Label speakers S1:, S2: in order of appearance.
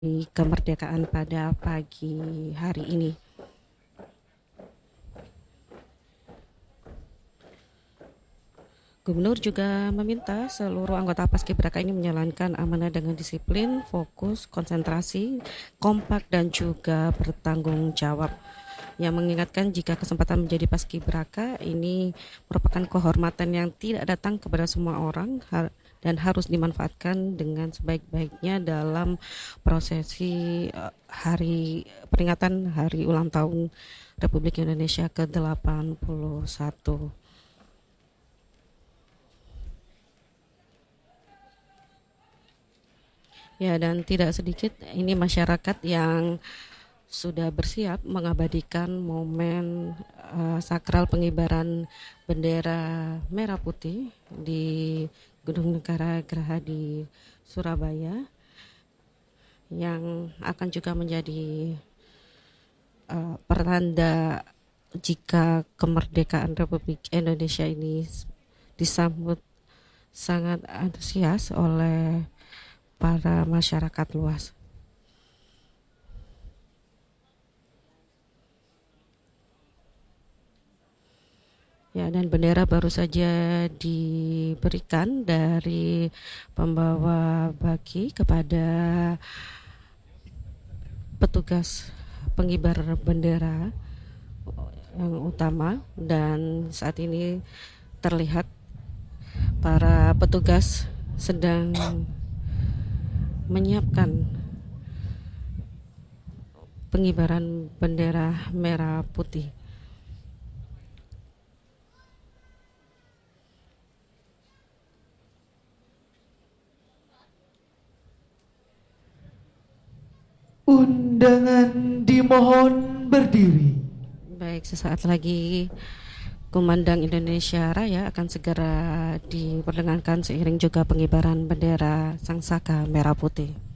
S1: kemerdekaan pada pagi hari ini. Gubernur juga meminta seluruh anggota Paskibraka ini menjalankan amanah dengan disiplin, fokus, konsentrasi, kompak, dan juga bertanggung jawab. Yang mengingatkan jika kesempatan menjadi Paskibraka ini merupakan kehormatan yang tidak datang kepada semua orang dan harus dimanfaatkan dengan sebaik-baiknya dalam prosesi peringatan hari ulang tahun Republik Indonesia ke-81. Ya, dan tidak sedikit ini masyarakat yang sudah bersiap mengabadikan momen sakral pengibaran bendera merah putih di Gedung Negara Geraha di Surabaya, yang akan juga menjadi pertanda jika kemerdekaan Republik Indonesia ini disambut sangat antusias oleh para masyarakat luas. Ya, dan bendera baru saja diberikan dari pembawa baki kepada petugas pengibar bendera yang utama, dan saat ini terlihat para petugas sedang menyiapkan pengibaran bendera merah putih.
S2: Undangan dimohon berdiri.
S1: Baik, sesaat lagi Kumandang Indonesia Raya akan segera diperdengarkan seiring juga pengibaran bendera Sang Saka Merah Putih.